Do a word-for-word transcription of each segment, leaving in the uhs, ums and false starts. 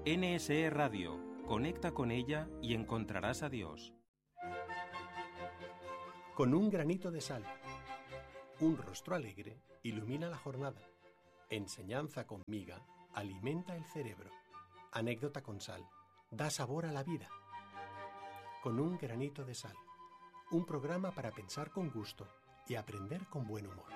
N S E Radio. Conecta con ella y encontrarás a Dios. Con un granito de sal, un rostro alegre ilumina la jornada. Enseñanza con miga alimenta el cerebro. Anécdota con sal da sabor a la vida. Con un granito de sal, un programa para pensar con gusto y aprender con buen humor.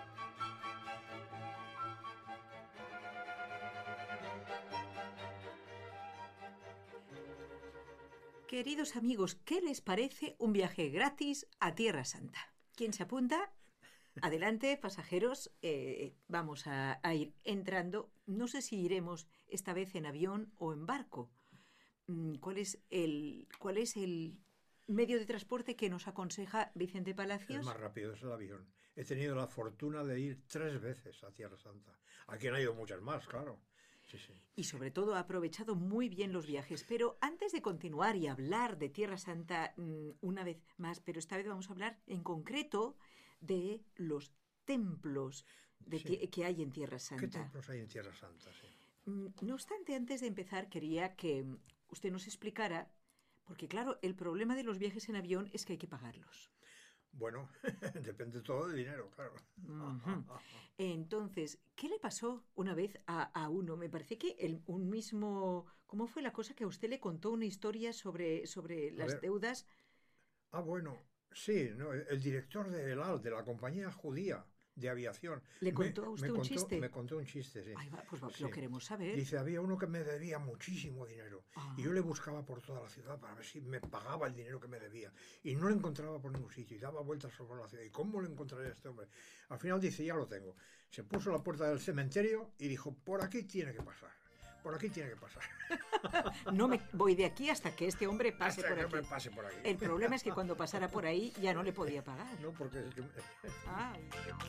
Queridos amigos, ¿qué les parece un viaje gratis a Tierra Santa? ¿Quién se apunta? Adelante, pasajeros, eh, vamos a, a ir entrando. No sé si iremos esta vez en avión o en barco. ¿Cuál es el, cuál es el medio de transporte que nos aconseja Vicente Palacios? El más rápido es el avión. He tenido la fortuna de ir tres veces a Tierra Santa. Aquí han ido muchas más, claro. Sí, sí. Y sobre todo ha aprovechado muy bien los viajes. Pero antes de continuar y hablar de Tierra Santa mmm, una vez más, pero esta vez vamos a hablar en concreto de los templos de Sí. que hay en Tierra Santa. ¿Qué templos hay en Tierra Santa? Sí. No obstante, antes de empezar, quería que usted nos explicara, porque claro, el problema de los viajes en avión es que hay que pagarlos. Bueno, depende todo del dinero, claro. Uh-huh. Entonces, ¿qué le pasó una vez a, a uno? Me parece que el, un mismo... ¿Cómo fue la cosa que a usted le contó una historia sobre, sobre las ver. deudas? Ah, bueno, sí, no, el director de El Al, de la compañía judía de aviación. ¿Le contó a usted me un contó, chiste? Me contó un chiste, sí. Ay, va, pues va, Sí. lo queremos saber. Dice, había uno que me debía muchísimo dinero. Ah. Y yo le buscaba por toda la ciudad para ver si me pagaba el dinero que me debía. Y no lo encontraba por ningún sitio. Y daba vueltas sobre la ciudad. ¿Y cómo lo encontraría a este hombre? Al final dice, ya lo tengo. Se puso a la puerta del cementerio y dijo, por aquí tiene que pasar. Por aquí tiene que pasar. No me voy de aquí hasta que este hombre pase Hasta por que aquí. me pase por aquí. El problema es que cuando pasara por ahí ya no le podía pagar. No, porque es que... Ay.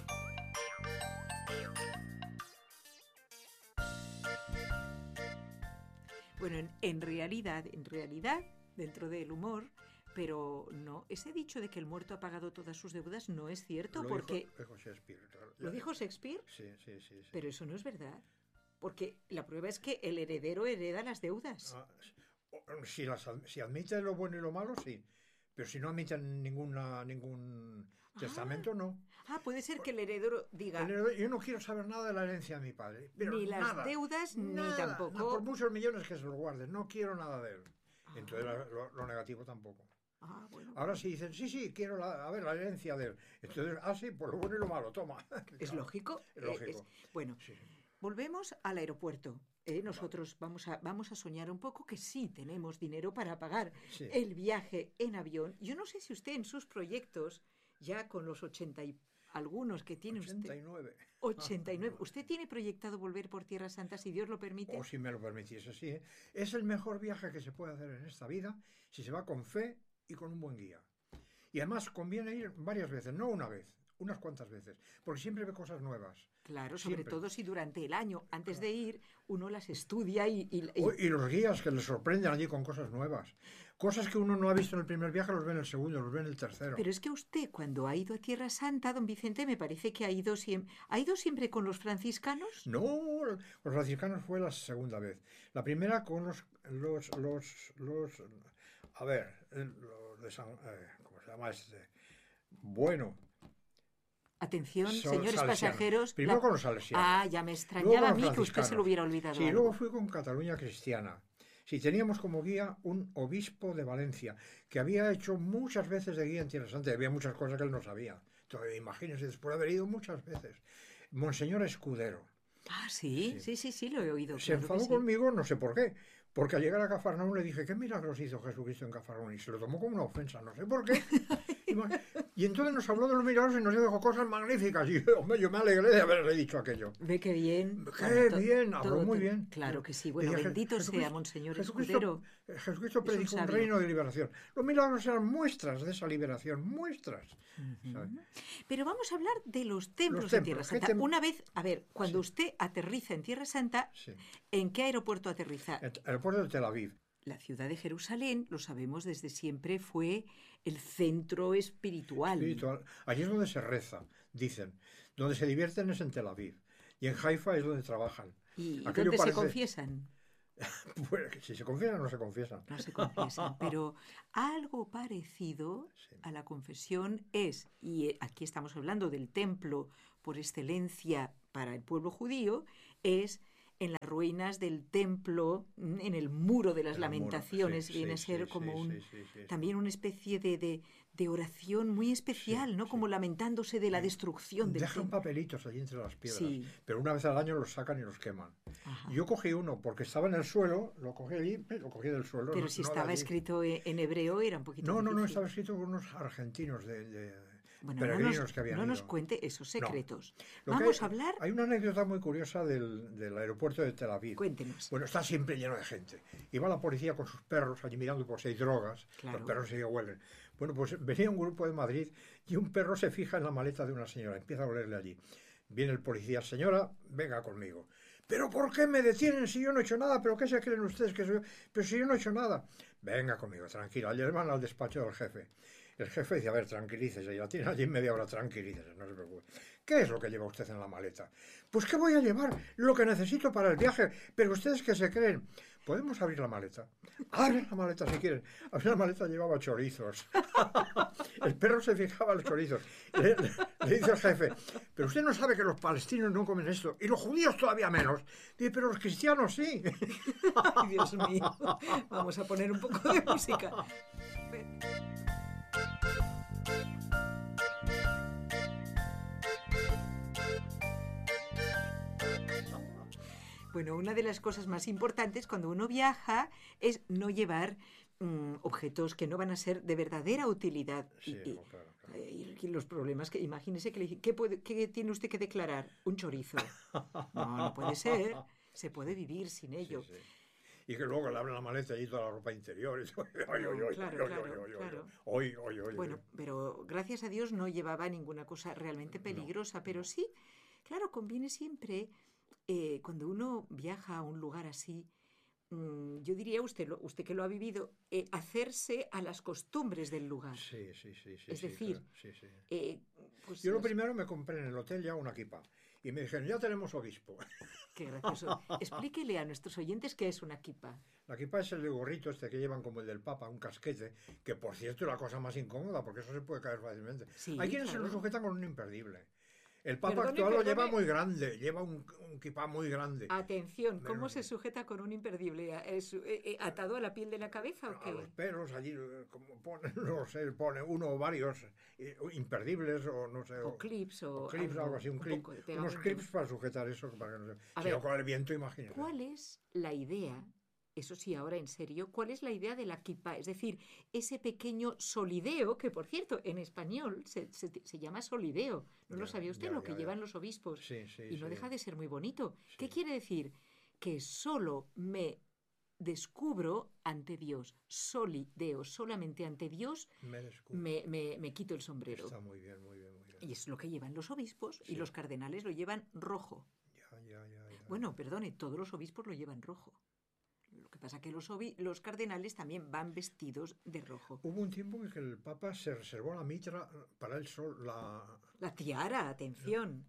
Bueno, en, en realidad, en realidad, dentro del humor, pero no, ese dicho de que el muerto ha pagado todas sus deudas no es cierto, Lo porque... dijo, dijo Shakespeare. Claro. ¿Lo dijo Shakespeare? Sí, sí, sí, sí. Pero eso no es verdad, porque la prueba es que el heredero hereda las deudas. Ah, si, las, si admite lo bueno y lo malo, sí. Pero si no admiten ninguna, ningún testamento, ah. no. Ah, puede ser que el heredero diga... El heredero, yo no quiero saber nada de la herencia de mi padre. Pero ni las nada, deudas, nada, ni tampoco... No, por muchos millones que se los guarden, no quiero nada de él. Ah. Entonces lo, lo negativo tampoco. Ah, bueno. Ahora sí dicen, sí, sí, quiero la, a ver, la herencia de él. Entonces, ah, sí, por lo bueno y lo malo, toma. ¿Es Claro, lógico? Es lógico. Eh, es... Bueno, Sí. Volvemos al aeropuerto. Eh, nosotros vamos a, vamos a soñar un poco que sí tenemos dinero para pagar Sí. el viaje en avión. Yo no sé si usted en sus proyectos, ya con los ochenta y algunos que tiene ochenta y usted... nueve. ochenta y nueve. ¿Usted tiene proyectado volver por Tierra Santa, si Dios lo permite? O si me lo permitiese, sí. ¿eh? Es el mejor viaje que se puede hacer en esta vida si se va con fe y con un buen guía. Y además conviene ir varias veces, no una vez, unas cuantas veces, porque siempre ve cosas nuevas. Claro, sobre Siempre. todo si durante el año, antes de ir, uno las estudia y... y, y... O- y los guías que les sorprenden allí con cosas nuevas. Cosas que uno no ha visto en el primer viaje, los ve en el segundo, los ve en el tercero. Pero es que usted, cuando ha ido a Tierra Santa, don Vicente, me parece que ha ido siempre... ¿Ha ido siempre con los franciscanos? No, los franciscanos fue la segunda vez. La primera con los... los, los, los a ver, los de San... Eh, ¿cómo se llama este? Bueno... Atención, Son señores salesianos. pasajeros. Primero la... con los salesianos. Ah, ya me Luego extrañaba a con mí los que usted se franciscanos. lo hubiera olvidado. Sí, algo. luego fui con Cataluña Cristiana. Sí, teníamos como guía un obispo de Valencia, que había hecho muchas veces de guía en Tierra Santa, y había muchas cosas que él no sabía. Entonces, imagínense, después de haber ido muchas veces. Monseñor Escudero. Ah, ¿sí? Sí. sí, sí, sí, lo he oído. Se claro que enfadó sí. conmigo, no sé por qué, porque al llegar a Cafarnaúm le dije, ¿qué milagros hizo Jesucristo en Cafarnaúm? Y se lo tomó como una ofensa, no sé por qué. Y, ma- y entonces nos habló de los milagros y nos dijo cosas magníficas. Y hombre, yo me alegré de haberle dicho aquello. Ve qué bien. ¡Qué Claro, to- bien! Habló todo- muy to- bien. Claro que sí. Bueno, Y dije, bendito Jesucristo- sea Monseñor Jesucristo- Escudero. Jesucristo Es un predicó un sabio. reino de liberación. Los milagros eran muestras de esa liberación, muestras. ¿sabes? Pero vamos a hablar de los templos, Los de templos, Tierra ¿qué Santa. tem- Una vez, a ver, cuando Sí. usted aterriza en Tierra Santa, Sí. ¿en qué aeropuerto aterriza? El aeropuerto de Tel Aviv. La ciudad de Jerusalén, lo sabemos desde siempre, fue el centro espiritual. Espiritual. Allí es donde se reza, dicen. Donde se divierten es en Tel Aviv. Y en Haifa es donde trabajan. ¿Y Aquello dónde parece- se confiesan? Pues si se confiesan, no se confiesan. No se confiesan, pero algo parecido Sí. a la confesión es, y aquí estamos hablando del templo por excelencia para el pueblo judío, es en las ruinas del templo, en el muro de las El muro, lamentaciones, sí, viene sí, a ser sí, como sí, un, sí, sí, sí. también una especie de, de, de oración muy especial, Sí, ¿no? sí. Como lamentándose de la destrucción del Dejan templo. papelitos allí entre las piedras, Sí. pero una vez al año los sacan y los queman. Ajá. Yo cogí uno porque estaba en el suelo, lo cogí allí, lo cogí del suelo. Pero no- si no de estaba allí. escrito e- en hebreo era un poquito No, no, no, difícil. estaba escrito por unos argentinos de, de Bueno, no peregrinos nos, que habían no nos ido. cuente esos secretos. Lo que Vamos hay- a hablar, Hay una anécdota muy curiosa del, del aeropuerto de Tel Aviv. cuéntenos. Bueno, está siempre lleno de gente. Y va la policía con sus perros allí mirando por si hay drogas. Claro. Los perros se huelen. Bueno, pues venía un grupo de Madrid y un perro se fija en la maleta de una señora. Empieza a olerle allí. Viene el policía, señora, venga conmigo. ¿Pero por qué me detienen si yo no he hecho nada? ¿Pero qué se creen ustedes que soy yo? Pero si yo no he hecho nada. Venga conmigo, tranquila. Llevan al despacho del jefe. El jefe dice, a ver, tranquilícese, ya tiene allí media hora, tranquilícese, no se preocupe. ¿Qué es lo que lleva usted en la maleta? Pues ¿qué voy a llevar? Lo que necesito para el viaje. Pero ustedes ¿qué se creen? ¿Podemos abrir la maleta? Abren la maleta si quieren. Abrir la maleta llevaba chorizos. El perro se fijaba en los chorizos. Le, le- le dice el jefe, pero usted no sabe que los palestinos no comen esto, y los judíos todavía menos. Dice, pero los cristianos sí. Ay, Dios mío. Vamos a poner un poco de música. Bueno, una de las cosas más importantes cuando uno viaja es no llevar mm, objetos que no van a ser de verdadera utilidad. Sí, y, y- no, claro, claro. y- y los problemas que, imagínese que le dije, ¿qué, puede- qué tiene usted que declarar? Un chorizo. No, no puede ser. Se puede vivir sin ello. Sí, sí. Y que luego le abren la maleta y toda la ropa interior. Y todo. Oy, oy, oy, Claro, oy, claro, oy, oy, oy, claro. oy, oy, oy, Bueno, oy. pero gracias a Dios no llevaba ninguna cosa realmente peligrosa, pero sí, claro, conviene siempre, eh, cuando uno viaja a un lugar así, mm, yo diría usted, lo- usted que lo ha vivido, eh, hacerse a las costumbres del lugar. Sí, sí, sí, sí. Es sí, decir, claro, sí, sí. Eh, pues Yo lo las- primero me compré en el hotel ya una kipa. Y me dijeron, ya tenemos obispo. Qué gracioso. Explíquele a nuestros oyentes qué es una kipa. La kipa es el de gorrito este que llevan como el del Papa, un casquete, que por cierto es la cosa más incómoda, porque eso se puede caer fácilmente. Sí, Hay quienes claro. se lo sujetan con un imperdible. El Papa Perdone, actual lo perdone. lleva muy grande, lleva un, un kipá muy grande. Atención, ¿cómo Menos- se sujeta con un imperdible? ¿Es eh, eh, atado a la piel de la cabeza o A qué? los pelos allí, eh, como pone, no sé, pone uno o varios eh, imperdibles o no sé. O clips o, o clips, algo así, un un clip, poco de unos pegamento. clips para sujetar eso. Para que no se, A si ver, no con el viento, imagínate. ¿Cuál es la idea, eso sí, ahora en serio, cuál es la idea de la kippah? Es decir, ese pequeño solideo, que por cierto, en español se, se- se llama solideo. ¿No lo Ya, sabía usted? ya, lo ya, que ya. llevan los obispos. Sí, sí, Y no sí. deja de ser muy bonito. ¿Qué Sí. quiere decir? Que solo me descubro ante Dios, solideo, solamente ante Dios Me descubro. me, me- me quito el sombrero. Está muy bien, muy bien, muy bien. Y es lo que llevan los obispos y Sí. los cardenales lo llevan rojo. Ya, ya, ya, ya. Bueno, perdone, todos los obispos lo llevan rojo. Lo que pasa es que los, obi- los cardenales también van vestidos de rojo. Hubo un tiempo en que el Papa se reservó la mitra para él solo, la, La tiara, atención.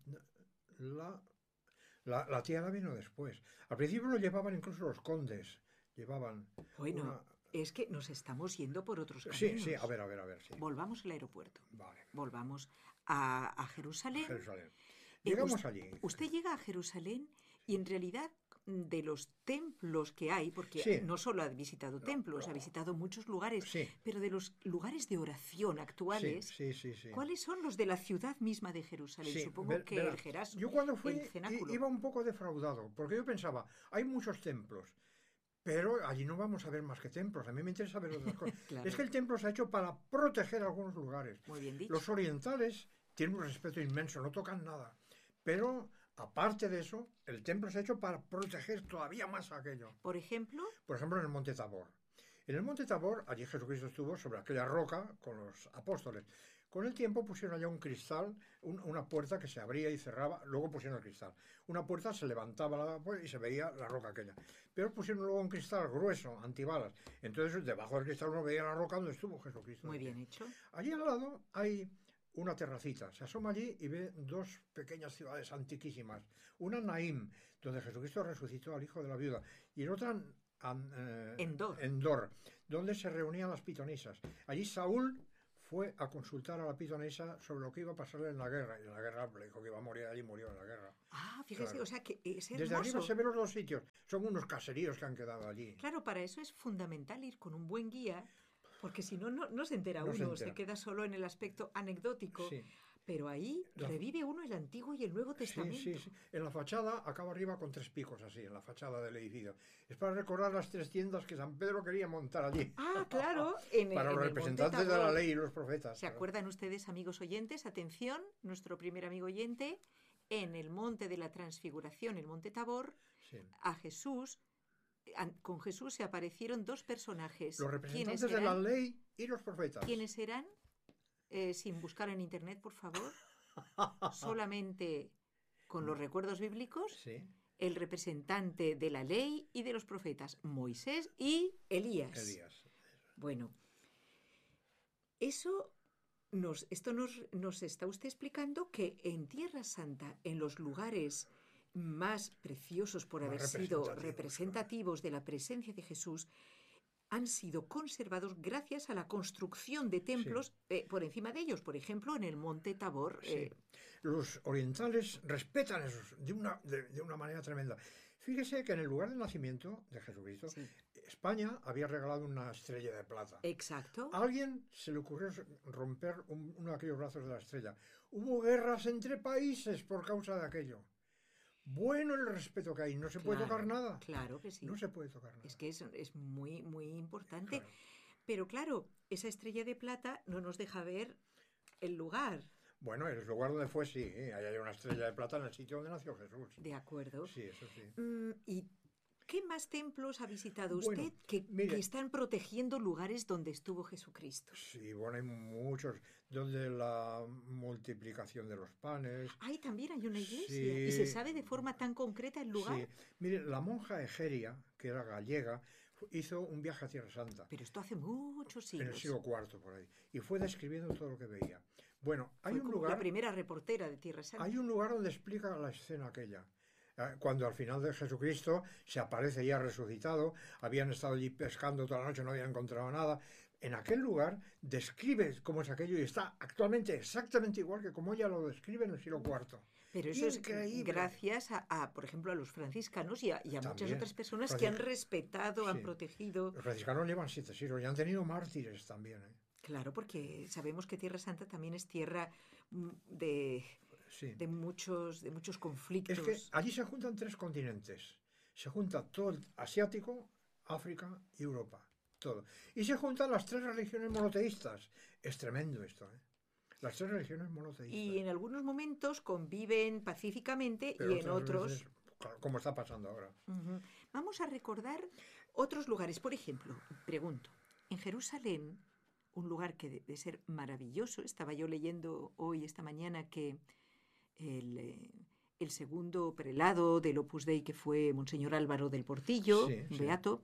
la, la, la tiara vino después. Al principio lo llevaban incluso los condes, llevaban Bueno, una- es que nos estamos yendo por otros Sí, caminos. sí, a ver, a ver, a ver, sí. Volvamos al aeropuerto. Vale, Volvamos a, a Jerusalén. Jerusalén. Eh, Llegamos us- allí. Usted llega a Jerusalén y en realidad de los templos que hay, porque Sí. no solo ha visitado templos, no. ha visitado muchos lugares, Sí, pero de los lugares de oración sí, actuales, sí, sí, sí. ¿cuáles son los de la ciudad misma de Jerusalén? Sí, Supongo ver- que verá, el Geraso. Yo cuando fui el cenáculo. i- iba un poco defraudado, porque yo pensaba, hay muchos templos, pero allí no vamos a ver más que templos. A mí me interesa ver otras cosas. Claro, Es que el templo se ha hecho para proteger algunos lugares. muy bien dicho. Los orientales tienen un respeto inmenso, no tocan nada. Pero, aparte de eso, el templo se ha hecho para proteger todavía más aquello. Por ejemplo, Por ejemplo, en el Monte Tabor. En el Monte Tabor, allí Jesucristo estuvo sobre aquella roca con los apóstoles. Con el tiempo pusieron allá un cristal, un- una puerta que se abría y cerraba, luego pusieron el cristal. Una puerta se levantaba la puerta y se veía la roca aquella. Pero pusieron luego un cristal grueso, antibalas. Entonces, debajo del cristal uno veía la roca donde estuvo Jesucristo. muy bien hecho. Allí al lado hay una terracita. Se asoma allí y ve dos pequeñas ciudades antiquísimas. Una Naim, donde Jesucristo resucitó al hijo de la viuda, y en otra an, eh, Endor. Endor, donde se reunían las pitonisas. Allí Saúl fue a consultar a la pitonisa sobre lo que iba a pasarle en la guerra. Y en la guerra le dijo que iba a morir allí y murió en la guerra. Ah, fíjese, Claro. o sea que es hermoso. Desde arriba se ven los dos sitios. Son unos caseríos que han quedado allí. Claro, para eso es fundamental ir con un buen guía, porque si no, no, no se entera No se uno, entera. se queda solo en el aspecto anecdótico. Sí. Pero ahí La- revive uno el Antiguo y el Nuevo Sí, Testamento. sí, sí. En la fachada, acaba arriba con tres picos así, en la fachada del edificio. Es para recordar las tres tiendas que San Pedro quería montar allí. Ah, claro. En, Para en los el Monte representantes de la Tabor. ley y los profetas. ¿Se claro. acuerdan ustedes, amigos oyentes? Atención, nuestro primer amigo oyente, en el Monte de la Transfiguración, el Monte Tabor, Sí. a Jesús, a- con Jesús se aparecieron dos personajes. Los ¿Quiénes representantes de la eran? ley y los profetas. ¿Quiénes eran? Eh, sin buscar en internet, por favor. Solamente con los recuerdos bíblicos, Sí, el representante de la ley y de los profetas, Moisés y Elías. Elías. Bueno, eso nos, esto nos, nos está usted explicando que en Tierra Santa, en los lugares más preciosos por Más haber sido representativos, representativos de la presencia de Jesús, han sido conservados gracias a la construcción de templos eh, por encima de ellos. Por ejemplo, en el Monte Tabor. Sí. eh, Los orientales respetan esos de una, de, de una manera tremenda. Fíjese que en el lugar del nacimiento de Jesucristo, sí, España había regalado una estrella de plata. exacto. A alguien se le ocurrió romper un- uno de aquellos brazos de la estrella. Hubo guerras entre países por causa de aquello. Bueno el respeto que hay. No se puede Claro, tocar nada. Claro que sí. No se puede tocar nada. Es que es, es muy, muy importante. Claro. Pero claro, esa estrella de plata no nos deja ver el lugar. Bueno, el lugar donde fue, sí. ¿eh? Ahí hay una estrella de plata en el sitio donde nació Jesús. De acuerdo. Sí, eso sí. Mm, ¿Y qué más templos ha visitado usted Bueno, que, mire. que están protegiendo lugares donde estuvo Jesucristo? Sí, bueno, hay muchos. Donde la multiplicación de los panes. Ahí también hay una iglesia. ¿Y Sí. se sabe de forma tan concreta el lugar? Sí. Mire, la monja Egeria, que era gallega, fu- hizo un viaje a Tierra Santa. Pero esto hace muchos En el siglos. siglo cuarto, por ahí. Y fue describiendo todo lo que veía. Bueno, hay Fue un como lugar. la primera reportera de Tierra Santa. Hay un lugar donde explica la escena aquella. Eh, Cuando al final de Jesucristo se aparece ya resucitado, habían estado allí pescando toda la noche, no habían encontrado nada. En aquel lugar describe cómo es aquello y está actualmente exactamente igual que como ella lo describe en el siglo cuarto. Pero eso Increíble. es gracias a, a, por ejemplo, a los franciscanos y a, y a muchas También. otras personas que Francis- han respetado, han Sí. protegido. Los franciscanos llevan siete siglos y han tenido mártires también. ¿eh? Claro, porque sabemos que Tierra Santa también es tierra mm, de, Sí. de muchos, de muchos conflictos. Es que allí se juntan tres continentes. Se junta todo el asiático, África y Europa. Todo. Y se juntan las tres religiones monoteístas. Es tremendo esto, ¿eh? Las tres religiones monoteístas. Y en algunos momentos conviven pacíficamente Pero y en otras otros... veces, claro, como está pasando ahora. Ujú. Vamos a recordar otros lugares. Por ejemplo, pregunto, en Jerusalén, un lugar que debe ser maravilloso, estaba yo leyendo hoy, esta mañana, que el, eh, el segundo prelado del Opus Dei, que fue Monseñor Álvaro del Portillo, Sí, sí. beato,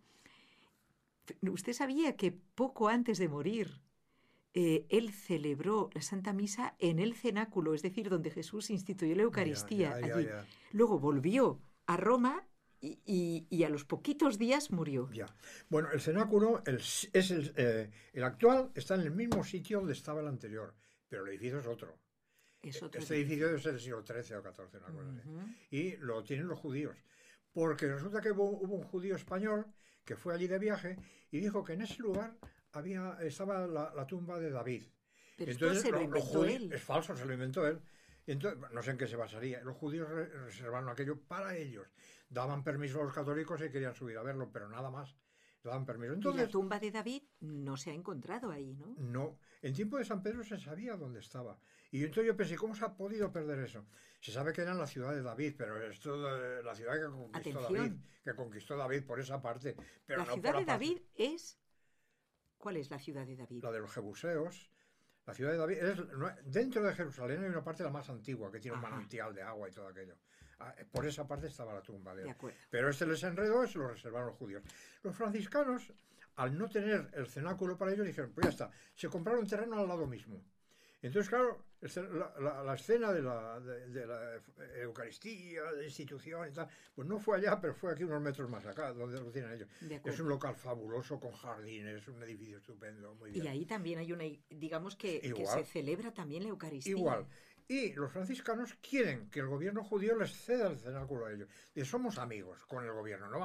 ¿usted sabía que poco antes de morir eh, él celebró la Santa Misa en el cenáculo, es decir, donde Jesús instituyó la Eucaristía Ya, ya, ya, allí? ya. Luego volvió a Roma y, y- y a los poquitos días murió. Ya. Bueno, el cenáculo el, es el, eh, el actual está en el mismo sitio donde estaba el anterior, pero el edificio es otro. Es otro Este edificio es del siglo trece o catorce, una cosa así. Ujú. Y lo tienen los judíos. Porque resulta que hubo, hubo un judío español que fue allí de viaje y dijo que en ese lugar había, estaba la, la tumba de David. Pero esto se lo los inventó judí- él. Es falso, se lo inventó él. Y entonces, no sé en qué se basaría. Los judíos re- reservaron aquello para ellos. Daban permiso a los católicos si querían subir a verlo, pero nada más. Daban permiso. Y Entonces, la tumba de David no se ha encontrado ahí, ¿no? no, en tiempo de San Pedro se sabía dónde estaba. Y entonces yo pensé, ¿cómo se ha podido perder eso? Se sabe que era en la ciudad de David, pero esto de la ciudad que conquistó Atención. David, que conquistó David por esa parte. Pero La no ciudad por de la parte- David es... ¿Cuál es la ciudad de David? La de los Jebuseos. La ciudad de David, es, no- dentro de Jerusalén hay una parte la más antigua, que tiene un Ajá. manantial de agua y todo aquello. Ah, por esa parte estaba la tumba de él. De acuerdo. Pero este les enredó y se lo reservaron los judíos. Los franciscanos, al no tener el cenáculo para ellos, dijeron, pues ya está, se compraron terreno al lado mismo. Entonces, claro, la, la, la escena de la, de, de la Eucaristía, de institución y tal, pues no fue allá, pero fue aquí unos metros más acá, donde lo tienen ellos. Es un local fabuloso con jardines, es un edificio estupendo, muy bien. Y ahí también hay una, digamos que, que se celebra también la Eucaristía. Igual. Y los franciscanos quieren que el gobierno judío les ceda el cenáculo a ellos. Y somos amigos con el gobierno, no